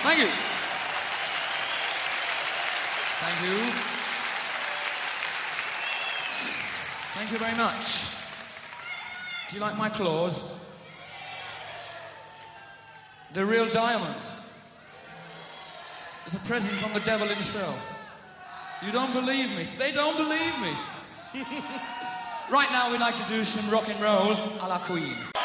Thank you. Thank you. Thank you very much. Do you like my claws? They're real diamonds. It's a present from the devil himself. You don't believe me? They don't believe me. Right now we'd like to do some rock and roll a la Queen.